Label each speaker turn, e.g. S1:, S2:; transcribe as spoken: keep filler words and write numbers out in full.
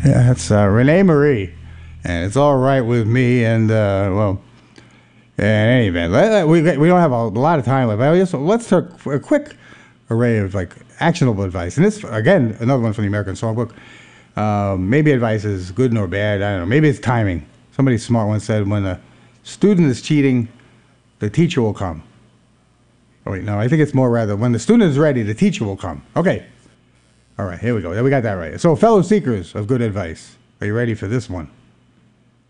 S1: Yeah, that's uh, Renee Marie, and it's all right with me. And uh, well, in any event, let- we we don't have a lot of time left. I just, let's take a quick array of like actionable advice. And this again, another one from the American Songbook. Um, maybe advice is good nor bad. I don't know. Maybe it's timing. Somebody smart once said, "When a student is cheating, the teacher will come." Oh wait, no, I think it's more rather when the student is ready, the teacher will come. Okay. All right, here we go. We got that right. So, fellow seekers of good advice, are you ready for this one?